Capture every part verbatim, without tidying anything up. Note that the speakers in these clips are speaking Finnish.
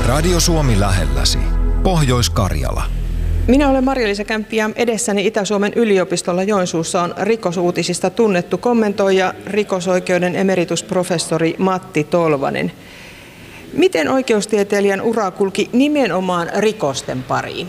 Radio Suomi lähelläsi. Pohjois-Karjala. Minä olen Marja-Liisa Kämppi ja edessäni Itä-Suomen yliopistolla Joensuussa on rikosuutisista tunnettu kommentoija, rikosoikeuden emeritusprofessori Matti Tolvanen. Miten oikeustieteilijän ura kulki nimenomaan rikosten pariin?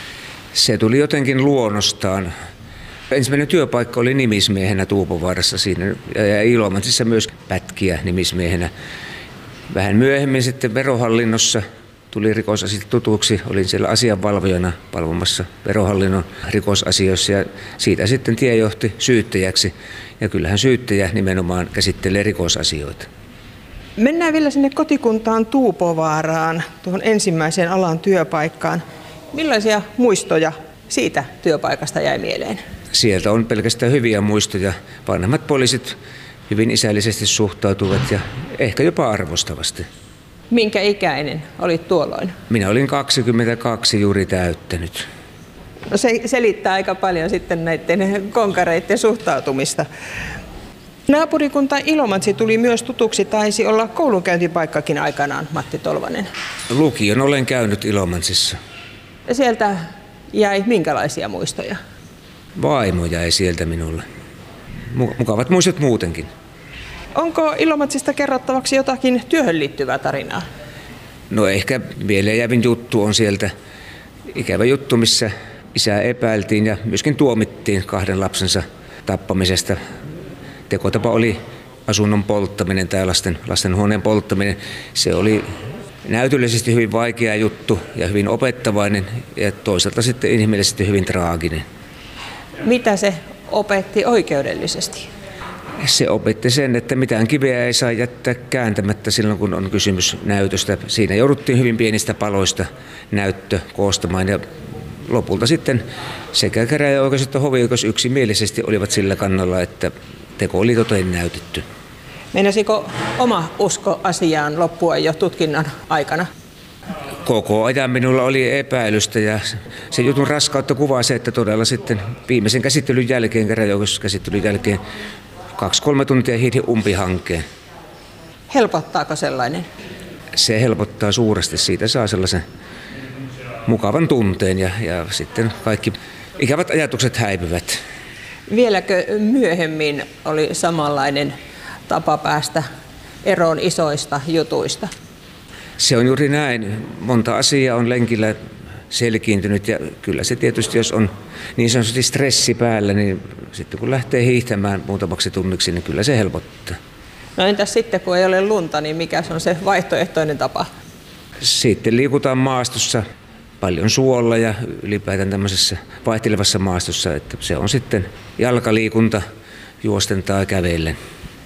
Se tuli jotenkin luonnostaan. Ensimmäinen työpaikka oli nimismiehenä Tuupovaarassa siinä ja Ilomantsissa myös pätkiä nimismiehenä. Vähän myöhemmin sitten Verohallinnossa tuli rikosasiat tutuksi. Olin siellä asianvalvojana palvomassa Verohallinnon rikosasioissa ja siitä sitten tie johti syyttäjäksi. Ja kyllähän syyttäjä nimenomaan käsittelee rikosasioita. Mennään vielä sinne kotikuntaan Tuupovaaraan, tuohon ensimmäiseen alan työpaikkaan. Millaisia muistoja siitä työpaikasta jäi mieleen? Sieltä on pelkästään hyviä muistoja. Vanhemmat poliisit hyvin isällisesti suhtautuvat ja ehkä jopa arvostavasti. Minkä ikäinen olit tuolloin? Minä olin kaksikymmentäkaksi juuri täyttänyt. No se selittää aika paljon sitten näiden konkareiden suhtautumista. Naapurikunta Ilomantsi tuli myös tutuksi, taisi olla koulunkäyntipaikkakin aikanaan, Matti Tolvanen. Lukion olen käynyt Ilomantsissa. Sieltä jäi minkälaisia muistoja? Vaimo jäi sieltä minulle. Mukavat muistot muutenkin. Onko Ilomantsista kerrottavaksi jotakin työhön liittyvää tarinaa? No ehkä vielä jäävin juttu on sieltä ikävä juttu, missä isää epäiltiin ja myöskin tuomittiin kahden lapsensa tappamisesta. Tekotapa oli asunnon polttaminen tai lasten, lastenhuoneen polttaminen. Se oli näytöllisesti hyvin vaikea juttu ja hyvin opettavainen ja toisaalta sitten inhimillisesti hyvin traaginen. Mitä se opetti oikeudellisesti? Se opetti sen, että mitään kiveä ei saa jättää kääntämättä silloin, kun on kysymys näytöstä. Siinä jouduttiin hyvin pienistä paloista näyttö koostamaan ja lopulta sitten sekä käräjäoikeus että hovioikeus yksimielisesti olivat sillä kannalla, että teko oli toteen näytetty. Meinasiko oma usko asiaan loppua jo tutkinnan aikana? Koko ajan minulla oli epäilystä ja se jutun raskautta kuvaa se, että todella sitten viimeisen käsittelyn jälkeen, käräjäoikeuskäsittelyn jälkeen, kaksi-kolme tuntia hiihdin umpihankkeen. Helpottaako sellainen? Se helpottaa suuresti. Siitä saa sellaisen mukavan tunteen ja, ja sitten kaikki ikävät ajatukset häipyvät. Vieläkö myöhemmin oli samanlainen tapa päästä eroon isoista jutuista? Se on juuri näin. Monta asiaa on lenkillä selkiintynyt ja kyllä se tietysti, jos on niin sanotusti stressi päällä, niin sitten kun lähtee hiihtämään muutamaksi tunniksi, niin kyllä se helpottaa. No entäs sitten, kun ei ole lunta, niin mikä on se vaihtoehtoinen tapa? Sitten liikutaan maastossa paljon suolla ja ylipäätään tämmöisessä vaihtelevassa maastossa, että se on sitten jalkaliikunta juosten tai kävellen.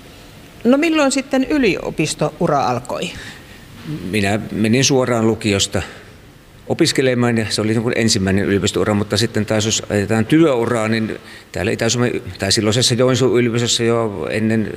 No milloin sitten yliopistoura alkoi? Minä menin suoraan lukiosta opiskelemaan ja se oli ensimmäinen yliopistoura, mutta sitten taas jos ajetaan työuraa, niin täällä Itä-Suomen tai silloisessa Joensuun yliopistossa jo ennen,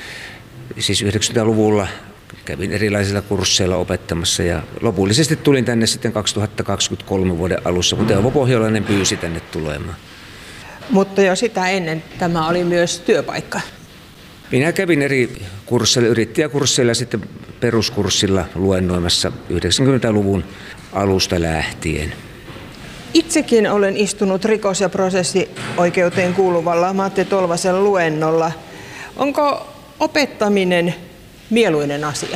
siis yhdeksänkymmentäluvulla kävin erilaisilla kursseilla opettamassa ja lopullisesti tulin tänne sitten kaksituhattakaksikymmentäkolme vuoden alussa, kun Teuvo Pohjolainen pyysi tänne tulemaan. Mutta jo sitä ennen tämä oli myös työpaikka. Minä kävin eri kursseilla, yrittäjäkursseilla ja sitten peruskurssilla luennoimassa yhdeksänkymmentäluvun alusta lähtien. Itsekin olen istunut rikos- ja prosessioikeuteen kuuluvalla Matti Tolvasen luennolla. Onko opettaminen mieluinen asia?